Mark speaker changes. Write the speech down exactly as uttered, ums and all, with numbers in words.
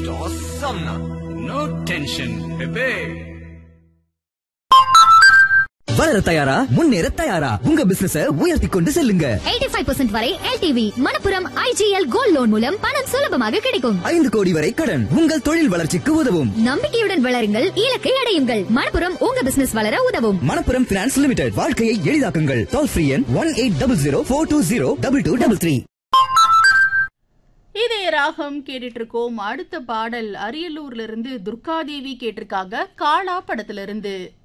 Speaker 1: Awesome. No tension, baby.
Speaker 2: வளர தயாரா முன்னேற தயாரா உங்க பிசினஸ உயர்த்தி கொண்டு செல்லுங்க.
Speaker 3: எண்பத்தி ஐந்து சதவீதம் வரை L T V Manappuram I G L gold loan மூலம் பணம் சுலபமாக கிடைக்கும்.
Speaker 2: ஐந்து கோடி வரை கடன் உங்கள் தொழில் வளர்ச்சிக்கு உதவும்.
Speaker 3: நம்பிக்கையுடன் வளருங்கள், இலக்கை அடையுங்கள். மணப்புரம் உங்க பிசினஸ் வளர உதவும்.
Speaker 2: மணப்புரம் பினான்ஸ் லிமிடெட், வாழ்க்கையை எளிதாக்குங்கள். டோல் ஃப்ரீ எண் one eight double zero four two zero double two double three.
Speaker 4: இதே ராகம் கேட்டுட்டு இருக்கோம். அடுத்த பாடல் அரியலூர்ல இருந்து துர்காதேவி கேட்டிருக்காங்க, காளா படத்துல இருந்து.